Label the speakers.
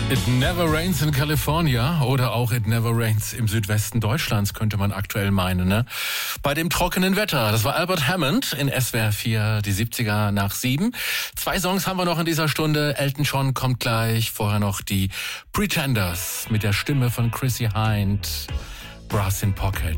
Speaker 1: It Never Rains in California oder auch It Never Rains im Südwesten Deutschlands, könnte man aktuell meinen, ne? Bei dem trockenen Wetter. Das war Albert Hammond in SWR 4, die 70er nach 7. 2 Songs haben wir noch in dieser Stunde. Elton John kommt gleich. Vorher noch die Pretenders mit der Stimme von Chrissy Hynde. Brass in Pocket.